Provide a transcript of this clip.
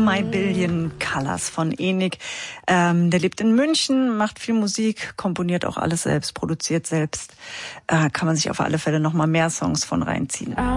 My Billion Colors von Enik. Der lebt in München, macht viel Musik, komponiert auch alles selbst, produziert selbst. Kann man sich auf alle Fälle noch mal mehr Songs von reinziehen.